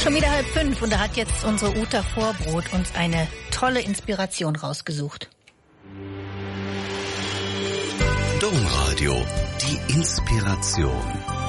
Schon wieder 4:30 und da hat jetzt unsere Uta Vorbrot uns eine tolle Inspiration rausgesucht. Domradio, die Inspiration.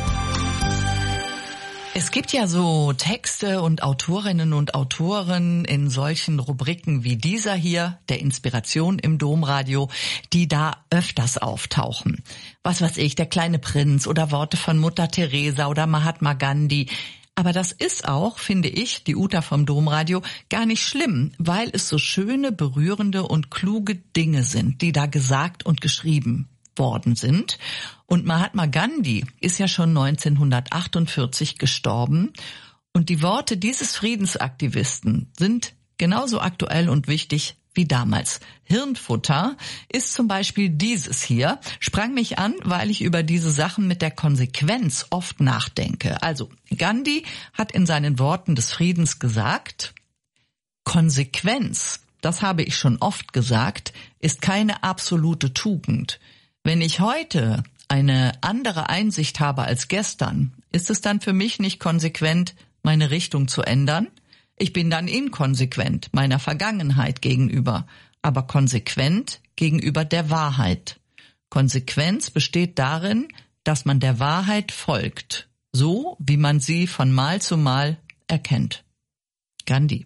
Es gibt ja so Texte und Autorinnen und Autoren in solchen Rubriken wie dieser hier, der Inspiration im Domradio, die da öfters auftauchen. Was weiß ich, der kleine Prinz oder Worte von Mutter Teresa oder Mahatma Gandhi. Aber das ist auch, finde ich, die Uta vom Domradio, gar nicht schlimm, weil es so schöne, berührende und kluge Dinge sind, die da gesagt und geschrieben worden sind. Und Mahatma Gandhi ist ja schon 1948 gestorben. Und die Worte dieses Friedensaktivisten sind genauso aktuell und wichtig wie damals. Hirnfutter ist zum Beispiel dieses hier, sprang mich an, weil ich über diese Sachen mit der Konsequenz oft nachdenke. Also Gandhi hat in seinen Worten des Friedens gesagt, Konsequenz, das habe ich schon oft gesagt, ist keine absolute Tugend. Wenn ich heute eine andere Einsicht habe als gestern, ist es dann für mich nicht konsequent, meine Richtung zu ändern? Ich bin dann inkonsequent meiner Vergangenheit gegenüber, aber konsequent gegenüber der Wahrheit. Konsequenz besteht darin, dass man der Wahrheit folgt, so wie man sie von Mal zu Mal erkennt. Gandhi.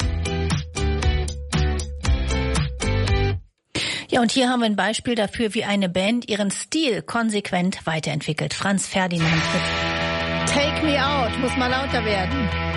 Ja, und hier haben wir ein Beispiel dafür, wie eine Band ihren Stil konsequent weiterentwickelt. Franz Ferdinand mit Take Me Out, muss mal lauter werden.